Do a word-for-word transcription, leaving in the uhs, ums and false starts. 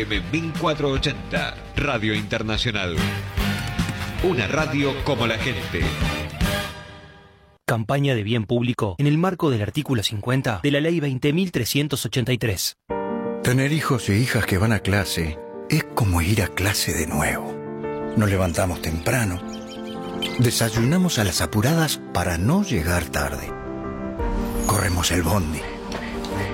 M mil cuatrocientos ochenta, Radio Internacional. Una radio como la gente. Campaña de bien público en el marco del artículo cincuenta de la Ley veinte mil trescientos ochenta y tres. Tener hijos e hijas que van a clase es como ir a clase de nuevo. Nos levantamos temprano, desayunamos a las apuradas para no llegar tarde. Corremos el bondi,